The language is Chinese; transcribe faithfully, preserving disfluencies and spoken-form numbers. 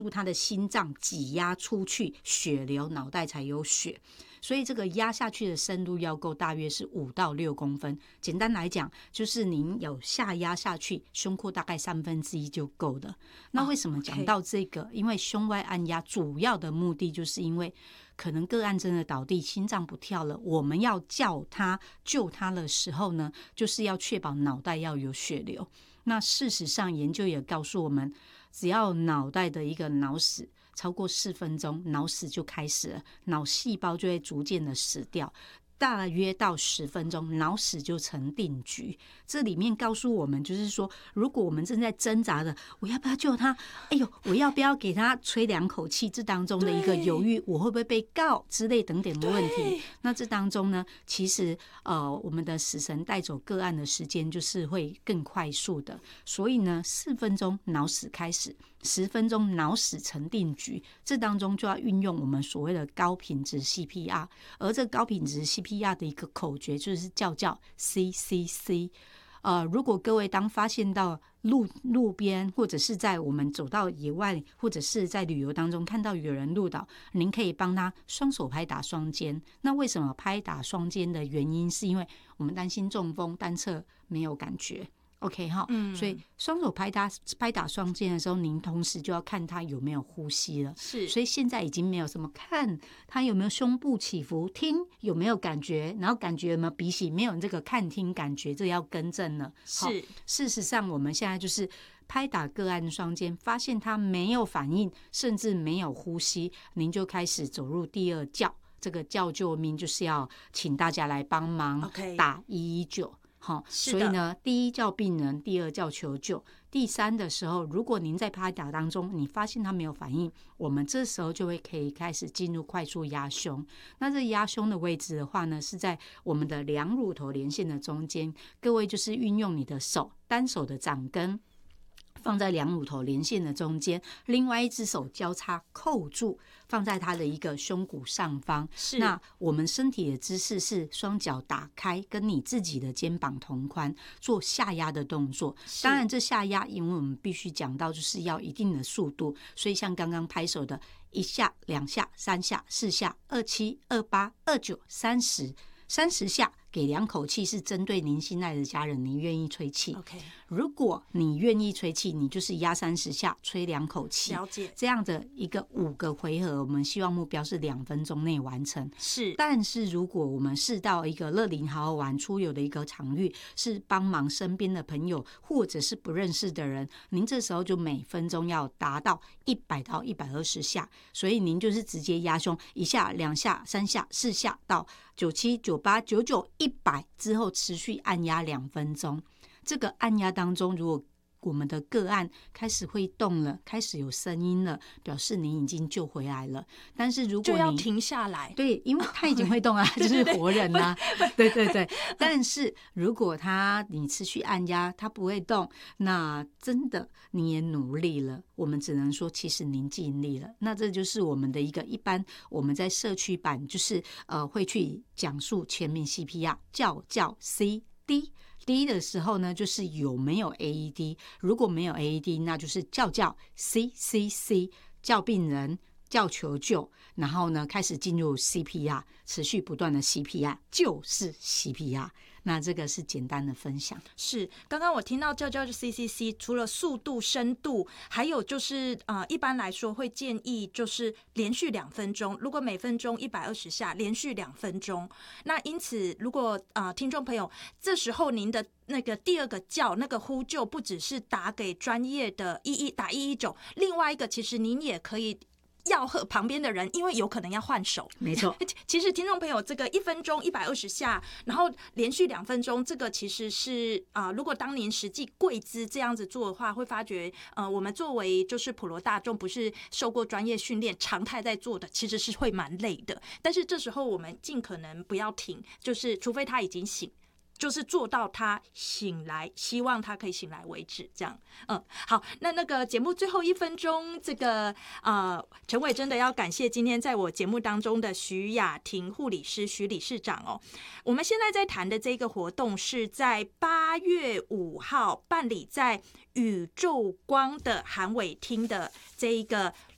他的心脏挤压出去，血流，脑袋才有血。所以这个压下去的深度要够，大约是五到六公分。简单来讲，就是您有下压下去，胸廓大概三分之一就够了。那为什么讲到这个？因为胸外按压主要的目的，就是因为可能个案真的倒地，心脏不跳了，我们要叫他救他的时候呢，就是要确保脑袋要有血流。那事实上，研究也告诉我们，只要脑袋的一个脑死超过四分钟，脑死就开始了，脑细胞就会逐渐的死掉。大约到十分钟，脑死就成定局。这里面告诉我们，就是说，如果我们正在挣扎的，我要不要救他？哎呦，我要不要给他吹两口气？这当中的一个犹豫，我会不会被告之类等等的问题。那这当中呢，其实呃，我们的死神带走个案的时间就是会更快速的。所以呢，四分钟脑死开始，十分钟脑死成定局，这当中就要运用我们所谓的高品质 C P R， 而这高品质 C P R 的一个口诀就是叫叫 C C C。呃，如果各位当发现到路路边或者是在我们走到野外或者是在旅游当中看到有人路倒，您可以帮他双手拍打双肩。那为什么拍打双肩的原因，是因为我们担心中风，单侧没有感觉。OK 哈，嗯，所以双手拍打拍打双肩的时候，您同时就要看他有没有呼吸了。 是， 所以现在已经没有什么看他有没有胸部起伏，听有没有感觉，然后感觉有没有鼻息，没有这个看听感觉，这个要更正了。 是， 事实上我们现在就是拍打个案双肩，发现他没有反应，甚至没有呼吸，您就开始走入第二叫，这个叫救命就是要请大家来帮忙打一一九。好，所以呢，第一叫病人，第二叫求救，第三的时候，如果您在拍打当中，你发现他没有反应，我们这时候就会可以开始进入快速压胸。那这压胸的位置的话呢，是在我们的两乳头连线的中间。各位就是运用你的手，单手的掌根放在两乳头连线的中间，另外一只手交叉扣住，放在他的一个胸骨上方。 是， 那我们身体的姿势是双脚打开，跟你自己的肩膀同宽，做下压的动作。当然，这下压，因为我们必须讲到，就是要一定的速度，所以像刚刚拍手的一下、两下、三下、四下、二七、二八、二九、三十。三十下给两口气，是针对您心爱的家人，您愿意吹气。 OK， 如果你愿意吹气，你就是压三十下，吹两口气。 了解。 这样的一个五个回合，我们希望目标是两分钟内完成。 是， 但是如果我们是到一个乐龄好好玩出游的一个场域，是帮忙身边的朋友或者是不认识的人，您这时候就每分钟要达到一百到一百二十下，所以您就是直接压胸一下、两下、三下、四下到九七、九八、九九、一百之后持续按压两分钟。这个按压当中，如果我们的个案开始会动了，开始有声音了，表示您已经救回来了。但是如果你就要停下来， 对，因为他已经会动啊，就是活人啊，对对对。但是如果他你持续按压，他不会动，那真的你也努力了，我们只能说其实您尽力了。那这就是我们的一个一般我们在社区版就是呃会去讲述全民 C P R， 叫叫 C D。D 的时候呢，就是有没有 A E D， 如果没有 A E D， 那就是叫叫 C C C， 叫病人，叫求救，然后呢开始进入 C P R， 持续不断的 C P R， 就是 C P R。那这个是简单的分享。 是，刚刚我听到叫叫 C C C， 除了速度、深度，还有就是呃，一般来说会建议就是连续两分钟，如果每分钟一百二十下，连续两分钟。那因此，如果呃听众朋友这时候您的那个第二个叫那个呼救，不只是打给专业的一一打一一九，另外一个其实您也可以要和旁边的人，因为有可能要换手。 没错， 其实听众朋友，这个一分钟一百二十下，然后连续两分钟，这个其实是啊、呃，如果当您实际跪姿这样子做的话，会发觉呃，我们作为就是普罗大众，不是受过专业训练、常态在做的，其实是会蛮累的。但是这时候我们尽可能不要停，就是除非他已经醒。就是做到他醒来，希望他可以醒来为止，这样。嗯，好，那那个节目最后一分钟，这个呃，陈伟真的要感谢今天在我节目当中的徐雅婷护理师徐理事长哦。我们现在在谈的这个活动是在八月五号办理在宇宙光的韩伟厅的这一个